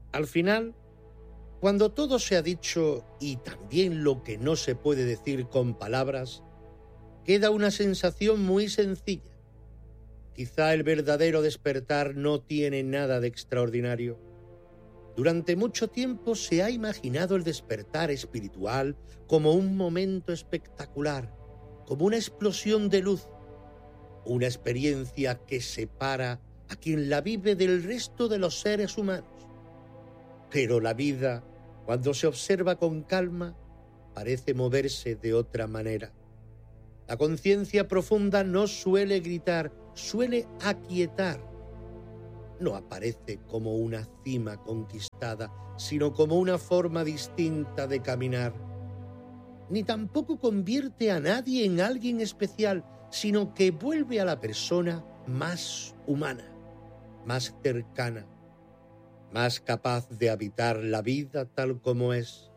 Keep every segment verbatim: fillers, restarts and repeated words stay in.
Al final, cuando todo se ha dicho y también lo que no se puede decir con palabras, queda una sensación muy sencilla. Quizá el verdadero despertar no tiene nada de extraordinario. Durante mucho tiempo se ha imaginado el despertar espiritual como un momento espectacular, como una explosión de luz, una experiencia que separa a quien la vive del resto de los seres humanos. Pero la vida, cuando se observa con calma, parece moverse de otra manera. La conciencia profunda no suele gritar, suele aquietar. No aparece como una cima conquistada, sino como una forma distinta de caminar. Ni tampoco convierte a nadie en alguien especial, sino que vuelve a la persona más humana, más cercana, más capaz de habitar la vida tal como es.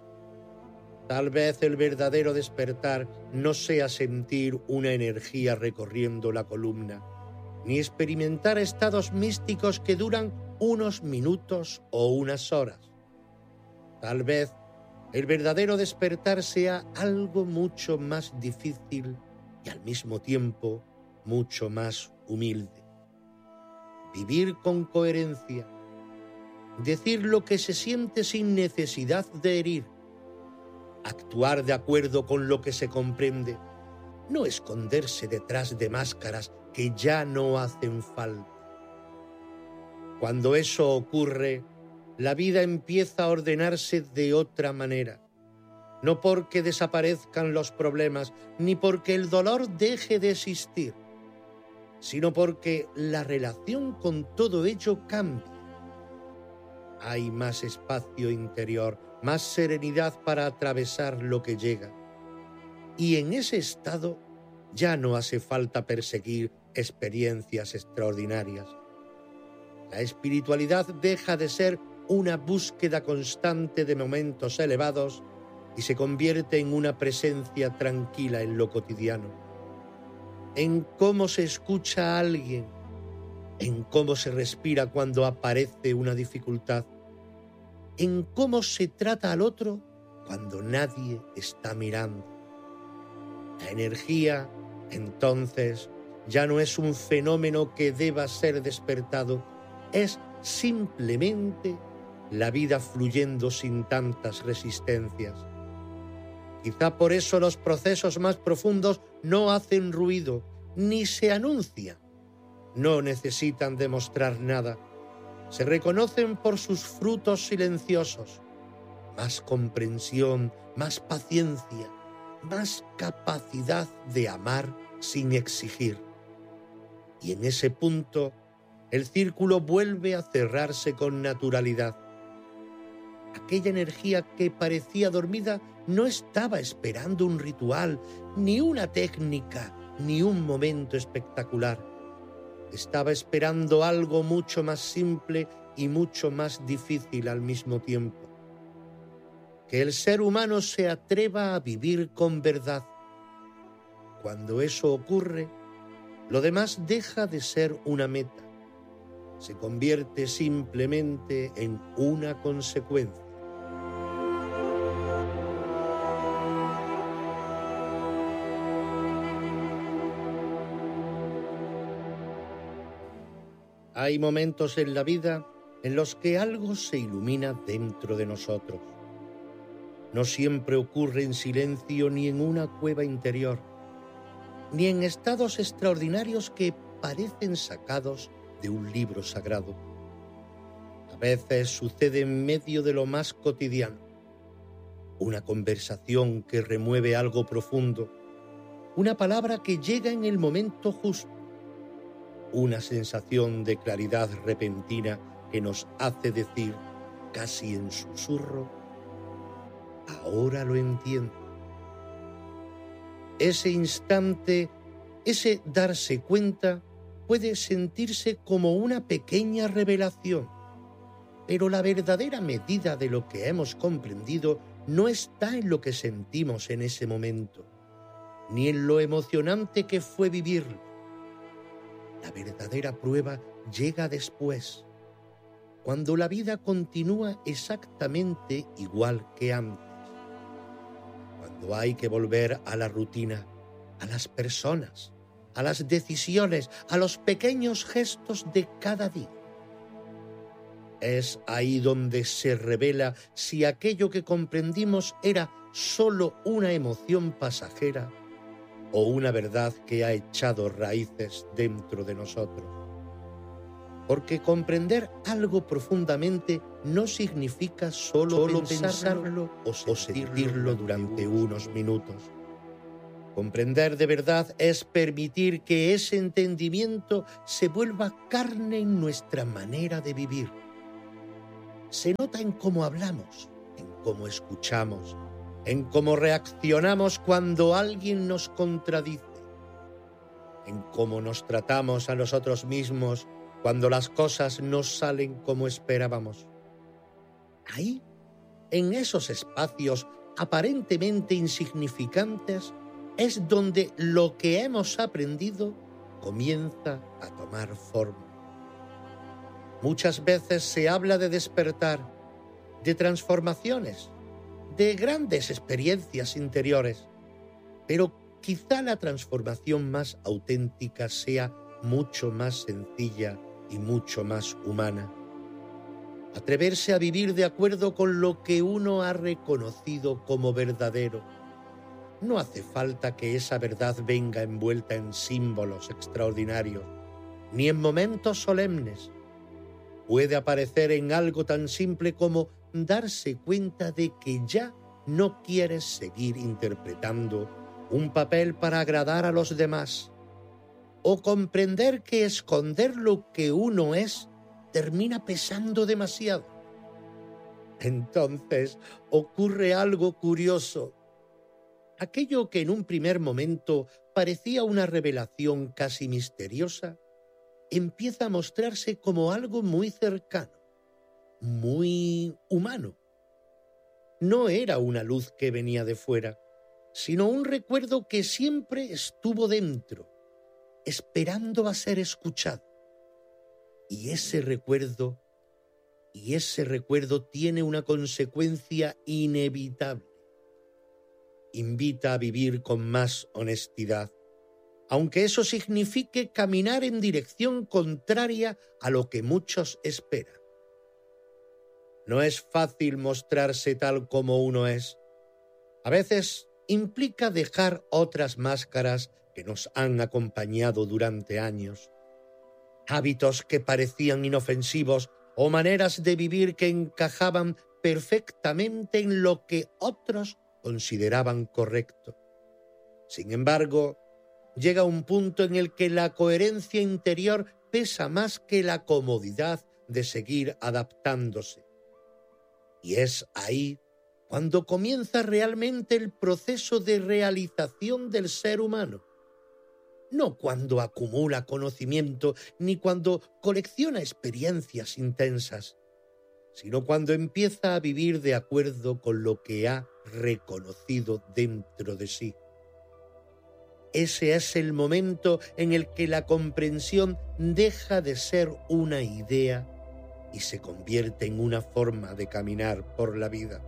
Tal vez el verdadero despertar no sea sentir una energía recorriendo la columna, ni experimentar estados místicos que duran unos minutos o unas horas. Tal vez el verdadero despertar sea algo mucho más difícil y al mismo tiempo mucho más humilde. Vivir con coherencia, decir lo que se siente sin necesidad de herir, actuar de acuerdo con lo que se comprende, no esconderse detrás de máscaras que ya no hacen falta. Cuando eso ocurre, la vida empieza a ordenarse de otra manera, no porque desaparezcan los problemas, ni porque el dolor deje de existir, sino porque la relación con todo ello cambia. Hay más espacio interior, más serenidad para atravesar lo que llega. Y en ese estado ya no hace falta perseguir experiencias extraordinarias. La espiritualidad deja de ser una búsqueda constante de momentos elevados y se convierte en una presencia tranquila en lo cotidiano, en cómo se escucha a alguien, en cómo se respira cuando aparece una dificultad, en cómo se trata al otro cuando nadie está mirando. La energía, entonces, ya no es un fenómeno que deba ser despertado, es simplemente la vida fluyendo sin tantas resistencias. Quizá por eso los procesos más profundos no hacen ruido, ni se anuncian. No necesitan demostrar nada. Se reconocen por sus frutos silenciosos. Más comprensión, más paciencia, más capacidad de amar sin exigir. Y en ese punto, el círculo vuelve a cerrarse con naturalidad. Aquella energía que parecía dormida no estaba esperando un ritual, ni una técnica, ni un momento espectacular. Estaba esperando algo mucho más simple y mucho más difícil al mismo tiempo. Que el ser humano se atreva a vivir con verdad. Cuando eso ocurre, lo demás deja de ser una meta. Se convierte simplemente en una consecuencia. Hay momentos en la vida en los que algo se ilumina dentro de nosotros. No siempre ocurre en silencio ni en una cueva interior, ni en estados extraordinarios que parecen sacados de un libro sagrado. A veces sucede en medio de lo más cotidiano. Una conversación que remueve algo profundo, una palabra que llega en el momento justo, una sensación de claridad repentina que nos hace decir, casi en susurro, ahora lo entiendo. Ese instante, ese darse cuenta, puede sentirse como una pequeña revelación, pero la verdadera medida de lo que hemos comprendido no está en lo que sentimos en ese momento, ni en lo emocionante que fue vivirlo. La verdadera prueba llega después, cuando la vida continúa exactamente igual que antes, cuando hay que volver a la rutina, a las personas, a las decisiones, a los pequeños gestos de cada día. Es ahí donde se revela si aquello que comprendimos era solo una emoción pasajera o una verdad que ha echado raíces dentro de nosotros. Porque comprender algo profundamente no significa solo, solo pensarlo, pensarlo o sentirlo, o sentirlo durante unos minutos. Comprender de verdad es permitir que ese entendimiento se vuelva carne en nuestra manera de vivir. Se nota en cómo hablamos, en cómo escuchamos, en cómo reaccionamos cuando alguien nos contradice, en cómo nos tratamos a nosotros mismos cuando las cosas no salen como esperábamos. Ahí, en esos espacios aparentemente insignificantes, es donde lo que hemos aprendido comienza a tomar forma. Muchas veces se habla de despertar, de transformaciones, de grandes experiencias interiores, pero quizá la transformación más auténtica sea mucho más sencilla y mucho más humana. Atreverse a vivir de acuerdo con lo que uno ha reconocido como verdadero. No hace falta que esa verdad venga envuelta en símbolos extraordinarios, ni en momentos solemnes. Puede aparecer en algo tan simple como darse cuenta de que ya no quieres seguir interpretando un papel para agradar a los demás, o comprender que esconder lo que uno es termina pesando demasiado. Entonces ocurre algo curioso. Aquello que en un primer momento parecía una revelación casi misteriosa, empieza a mostrarse como algo muy cercano, muy humano. No era una luz que venía de fuera, sino un recuerdo que siempre estuvo dentro, esperando a ser escuchado. Y ese recuerdo, y ese recuerdo tiene una consecuencia inevitable. Invita a vivir con más honestidad, aunque eso signifique caminar en dirección contraria a lo que muchos esperan. No es fácil mostrarse tal como uno es. A veces implica dejar otras máscaras que nos han acompañado durante años, hábitos que parecían inofensivos o maneras de vivir que encajaban perfectamente en lo que otros consideraban correcto. Sin embargo, llega un punto en el que la coherencia interior pesa más que la comodidad de seguir adaptándose. Y es ahí cuando comienza realmente el proceso de realización del ser humano. No cuando acumula conocimiento ni cuando colecciona experiencias intensas, sino cuando empieza a vivir de acuerdo con lo que ha reconocido dentro de sí. Ese es el momento en el que la comprensión deja de ser una idea y se convierte en una forma de caminar por la vida.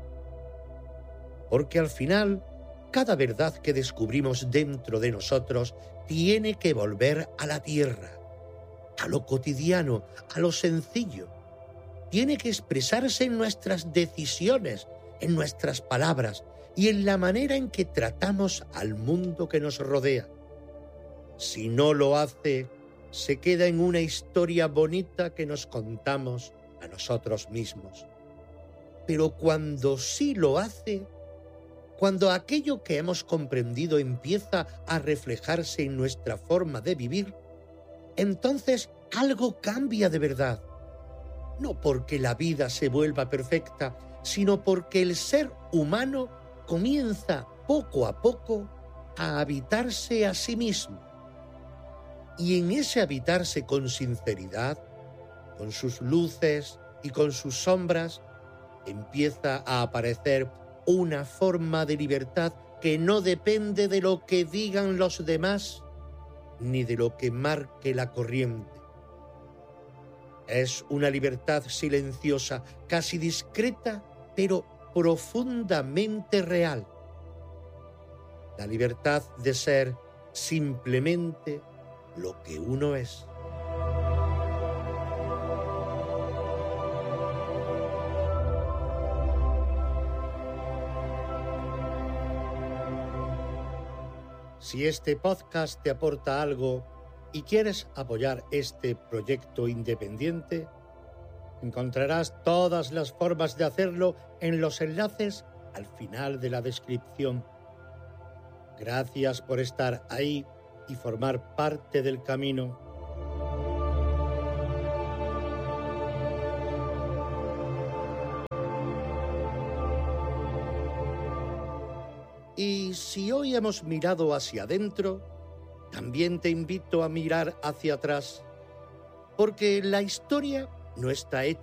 Porque al final, cada verdad que descubrimos dentro de nosotros tiene que volver a la tierra, a lo cotidiano, a lo sencillo. Tiene que expresarse en nuestras decisiones, en nuestras palabras y en la manera en que tratamos al mundo que nos rodea. Si no lo hace, se queda en una historia bonita que nos contamos a nosotros mismos. Pero cuando sí lo hace, cuando aquello que hemos comprendido empieza a reflejarse en nuestra forma de vivir, entonces algo cambia de verdad. No porque la vida se vuelva perfecta, sino porque el ser humano comienza poco a poco a habitarse a sí mismo. Y en ese habitarse con sinceridad, con sus luces y con sus sombras, empieza a aparecer una forma de libertad que no depende de lo que digan los demás ni de lo que marque la corriente. Es una libertad silenciosa, casi discreta, pero profundamente real. La libertad de ser simplemente lo que uno es. Si este podcast te aporta algo y quieres apoyar este proyecto independiente, encontrarás todas las formas de hacerlo en los enlaces al final de la descripción. Gracias por estar ahí y formar parte del camino. Y si hoy hemos mirado hacia adentro, también te invito a mirar hacia atrás, porque la historia no está hecha